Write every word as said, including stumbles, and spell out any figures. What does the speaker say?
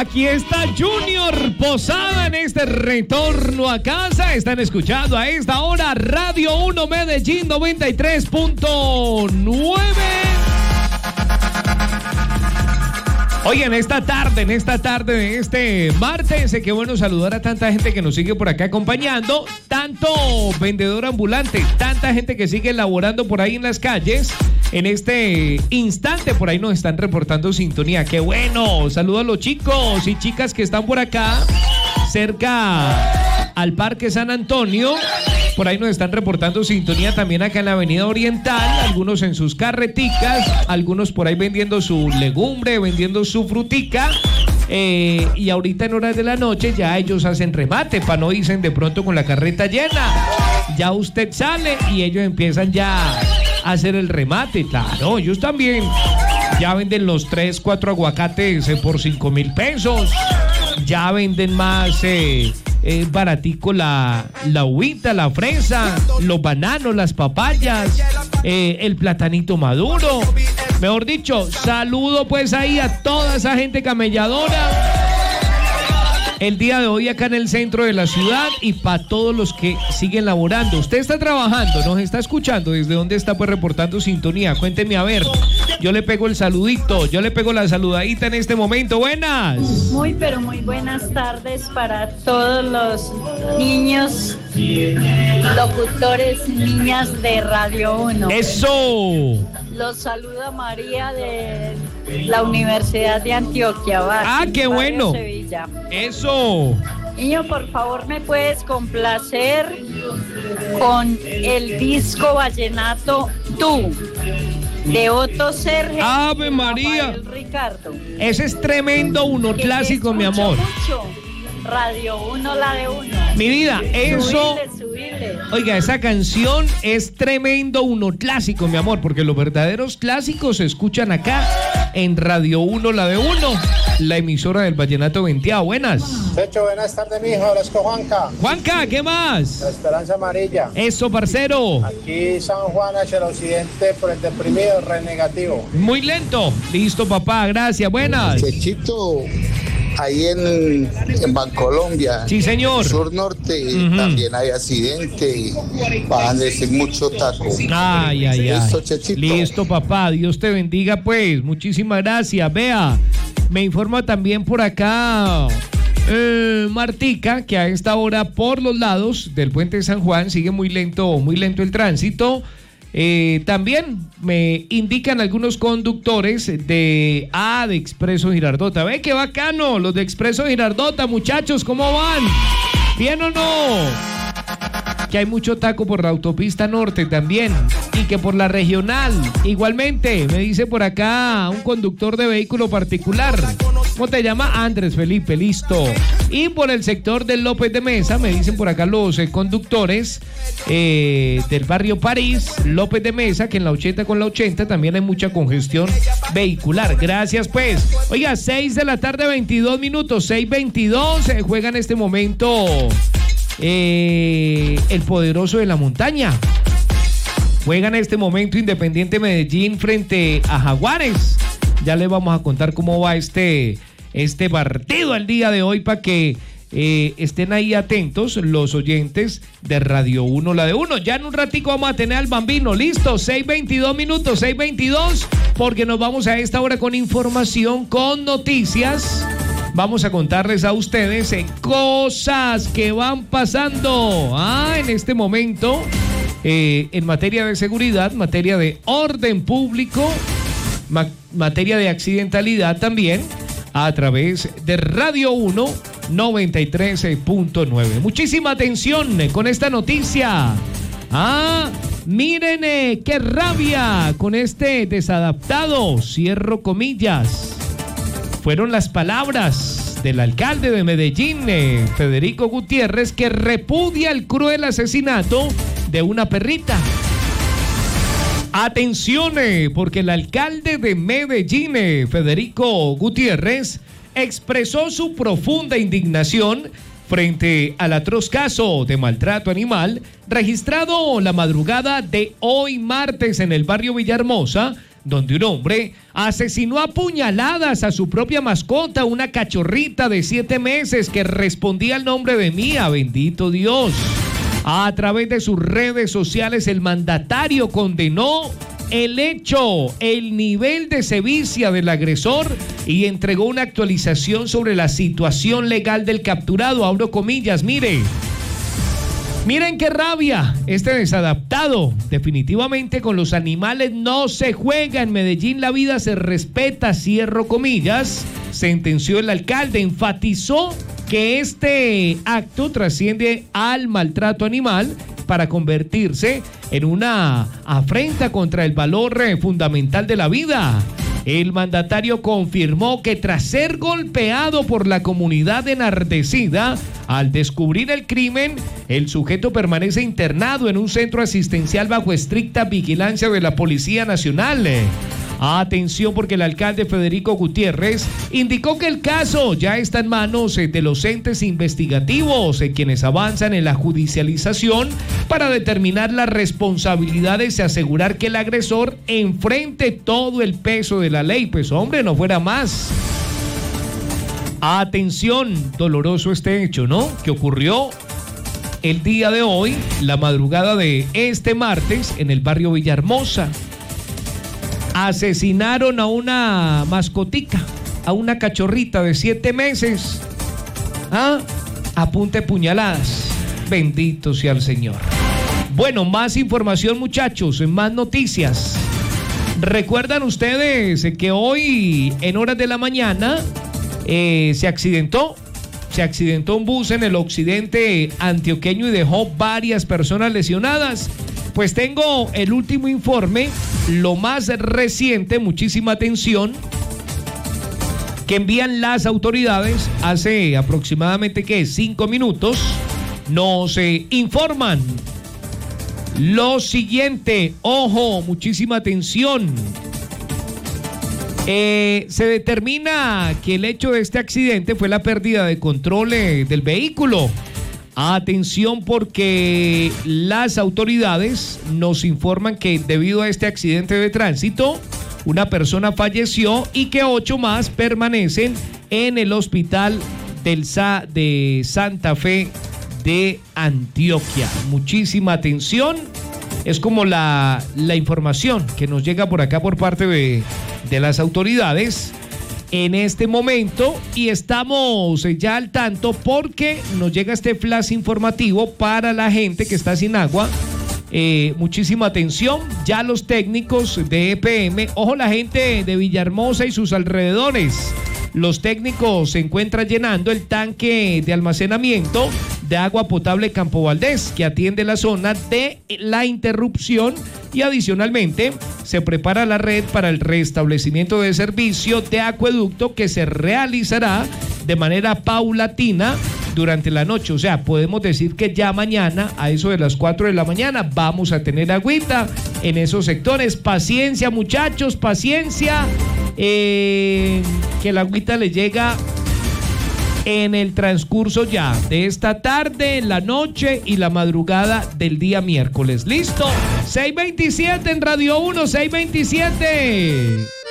Aquí está Junior Posada en este retorno a casa. Están escuchando a esta hora Radio uno Medellín noventa y tres punto nueve. Oye, en esta tarde, en esta tarde de este martes, qué bueno saludar a tanta gente que nos sigue por acá acompañando, tanto vendedor ambulante, tanta gente que sigue laborando por ahí en las calles. En este instante por ahí nos están reportando sintonía. ¡Qué bueno! Saludos a los chicos y chicas que están por acá, cerca al Parque San Antonio. Por ahí nos están reportando sintonía también acá en la Avenida Oriental, algunos en sus carreticas, algunos por ahí vendiendo su legumbre, vendiendo su frutica. Eh, y ahorita en horas de la noche ya ellos hacen remate para no irse de pronto con la carreta llena. Ya usted sale y ellos empiezan ya a hacer el remate. Claro, ellos también ya venden los tres, cuatro aguacates eh, por cinco mil pesos. Ya venden más eh, eh, baratico la, la uvita, la fresa, los bananos, las papayas, eh, el platanito maduro. Mejor dicho, saludo pues ahí a toda esa gente camelladora el día de hoy acá en el centro de la ciudad y para todos los que siguen laborando. Usted está trabajando, nos está escuchando, ¿desde dónde está pues reportando sintonía? Cuénteme a ver, yo le pego el saludito, yo le pego la saludadita en este momento. Buenas. Muy pero muy buenas tardes para todos los niños, locutores, niñas de Radio uno. ¡Eso! Los saluda María de la Universidad de Antioquia. Barrio, ¡Ah, qué bueno! Sevilla. ¡Eso! Niño, por favor, ¿me puedes complacer con el disco Vallenato Tú, de Otto Sergio? ¡Ave María! Rafael Ricardo. Ese es tremendo uno clásico, mi amor. Mucho. Radio uno, la de uno. Mi vida, eso... Subirle, subirle. Oiga, esa canción es tremendo uno clásico, mi amor, porque los verdaderos clásicos se escuchan acá en Radio uno, la de uno, la emisora del Vallenato Venteado. Buenas. Pecho, buenas tardes, mijo. Hola, es con Juanca. Juanca, ¿qué más? La Esperanza Amarilla. Eso, parcero. Aquí San Juan hacia el occidente por el deprimido, re negativo. Muy lento. Listo, papá, gracias. Buenas. Chechito, ahí en, en Bancolombia, sí, señor, sur norte, uh-huh. También hay accidente, van a decir mucho taco. Ay, ay, ay. Listo, Chechito. Listo, papá, Dios te bendiga, pues. Muchísimas gracias. Vea, me informa también por acá eh, Martica, que a esta hora por los lados del puente de San Juan sigue muy lento, muy lento el tránsito. Eh, también me indican algunos conductores de ah, de Expreso Girardota. Ve qué bacano, los de Expreso Girardota, muchachos, ¿cómo van? ¿Bien o no? Que hay mucho taco por la autopista norte también y que por la regional. Igualmente, me dice por acá un conductor de vehículo particular. ¿Cómo te llama? Andrés Felipe, listo. Y por el sector del López de Mesa, me dicen por acá los eh, conductores eh, del barrio París, López de Mesa, que en la ochenta con la ochenta también hay mucha congestión vehicular. Gracias, pues. Oiga, seis de la tarde, veintidós minutos, seis veintidós, eh, juega en este momento eh, el poderoso de la montaña. Juega en este momento Independiente Medellín frente a Jaguares. Ya les vamos a contar cómo va este, este partido al día de hoy para que eh, estén ahí atentos los oyentes de Radio uno, la de uno. Ya en un ratico vamos a tener al Bambino, listo, seis veintidós minutos, seis veintidós, porque nos vamos a esta hora con información, con noticias. Vamos a contarles a ustedes eh, cosas que van pasando ah, en este momento eh, en materia de seguridad, materia de orden público, Ma- materia de accidentalidad también, a través de Radio uno noventa y tres punto nueve. Muchísima atención con esta noticia. Ah, miren eh, qué rabia con este desadaptado, cierro comillas. Fueron las palabras del alcalde de Medellín, eh, Federico Gutiérrez, que repudia el cruel asesinato de una perrita. Atención, porque el alcalde de Medellín, Federico Gutiérrez, expresó su profunda indignación frente al atroz caso de maltrato animal registrado la madrugada de hoy martes en el barrio Villahermosa donde un hombre asesinó a puñaladas a su propia mascota, una cachorrita de siete meses que respondía al nombre de Mía, bendito Dios. A través de sus redes sociales, el mandatario condenó el hecho, el nivel de sevicia del agresor y entregó una actualización sobre la situación legal del capturado. Abro comillas, mire. Miren qué rabia este desadaptado. Definitivamente con los animales no se juega. En Medellín la vida se respeta, cierro comillas. Sentenció el alcalde, enfatizó que este acto trasciende al maltrato animal para convertirse en una afrenta contra el valor fundamental de la vida. El mandatario confirmó que tras ser golpeado por la comunidad enardecida al descubrir el crimen, el sujeto permanece internado en un centro asistencial bajo estricta vigilancia de la Policía Nacional. Atención, porque el alcalde Federico Gutiérrez indicó que el caso ya está en manos de los entes investigativos, quienes avanzan en la judicialización para determinar las responsabilidades y asegurar que el agresor enfrente todo el peso de la ley. Pues hombre, no fuera más. Atención, doloroso este hecho, ¿no? Que ocurrió el día de hoy, la madrugada de este martes, en el barrio Villahermosa. Asesinaron a una mascotica, a una cachorrita de siete meses. ¿Ah? A punta de puñaladas. Bendito sea el Señor. Bueno, más información, muchachos, más noticias. ¿Recuerdan ustedes que hoy, en horas de la mañana, eh, se accidentó? Se accidentó un bus en el occidente antioqueño y dejó varias personas lesionadas. Pues tengo el último informe, lo más reciente, muchísima atención, que envían las autoridades hace aproximadamente, ¿qué? Cinco minutos. Nos eh, informan lo siguiente, ojo, muchísima atención. Eh, se determina que el hecho de este accidente fue la pérdida de control eh, del vehículo. Atención, porque las autoridades nos informan que debido a este accidente de tránsito, una persona falleció y que ocho más permanecen en el hospital del S A de Santa Fe de Antioquia. Muchísima atención. Es como la, la información que nos llega por acá por parte de, de las autoridades en este momento, y estamos ya al tanto porque nos llega este flash informativo para la gente que está sin agua. Eh, muchísima atención, ya los técnicos de E P M, ojo, la gente de Villahermosa y sus alrededores, los técnicos se encuentran llenando el tanque de almacenamiento de agua potable Campo Valdés, que atiende la zona de la interrupción, y adicionalmente se prepara la red para el restablecimiento de servicio de acueducto que se realizará de manera paulatina durante la noche. O sea, podemos decir que ya mañana, a eso de las cuatro de la mañana, vamos a tener agüita en esos sectores. Paciencia, muchachos, paciencia, eh, que la agüita le llega en el transcurso ya de esta tarde, la noche y la madrugada del día miércoles. ¿Listo? seis veintisiete en Radio uno, seis veintisiete.